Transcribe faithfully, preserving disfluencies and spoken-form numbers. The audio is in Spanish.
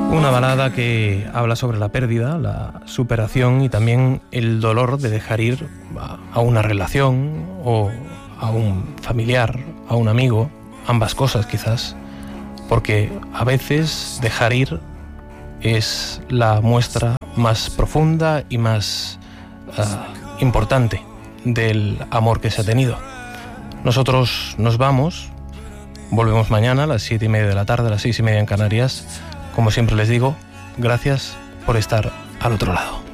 Una balada que habla sobre la pérdida, la superación y también el dolor de dejar ir a una relación o a un familiar, a un amigo, ambas cosas quizás, porque a veces dejar ir es la muestra más profunda y más uh, importante del amor que se ha tenido. Nosotros nos vamos, volvemos mañana a las siete y media de la tarde, a las seis y media en Canarias. Como siempre les digo, gracias por estar al otro lado.